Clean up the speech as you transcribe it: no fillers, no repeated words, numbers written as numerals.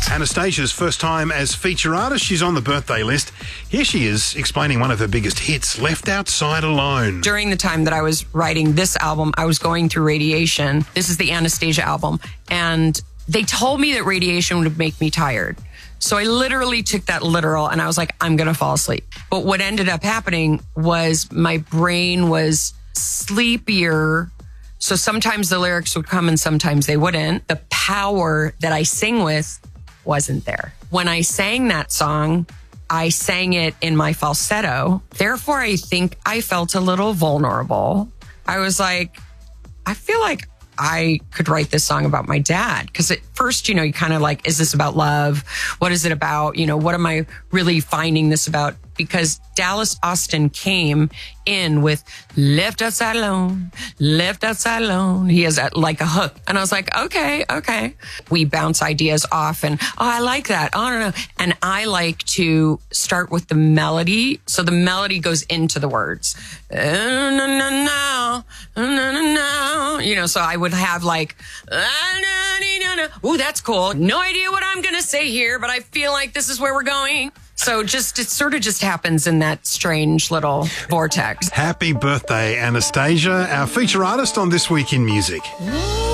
Anastasia's first time as feature artist. She's on the birthday list. Here she is explaining one of her biggest hits, Left Outside Alone. During the time that I was writing this album, I was going through radiation. This is the Anastasia album. And they told me that radiation would make me tired. So I literally took that literal and I was like, I'm going to fall asleep. But what ended up happening was my brain was sleepier. So sometimes the lyrics would come and sometimes they wouldn't. The power that I sing with wasn't there. When I sang that song, I sang it in my falsetto. Therefore, I think I felt a little vulnerable. I was like, I feel like I could write this song about my dad. Because at first, you kind of like, is this about love? What is it about? What am I really finding this about? Because Dallas Austin came in with Left Outside Alone, Left Outside Alone. He has like a hook. And I was like, okay. We bounce ideas off and, I like that. Oh, no. And I like to start with the melody. So the melody goes into the words. So I would have like, ooh, that's cool. No idea what I'm going to say here, but I feel like this is where we're going. So it sort of just happens in that strange little vortex. Happy birthday, Anastasia, our feature artist on This Week in Music.